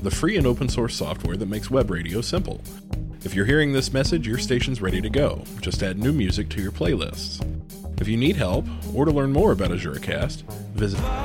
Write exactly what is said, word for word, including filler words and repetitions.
the free and open source software that makes web radio simple. If you're hearing this message, your station's ready to go. Just add new music to your playlists. If you need help, or to learn more about AzureCast, visit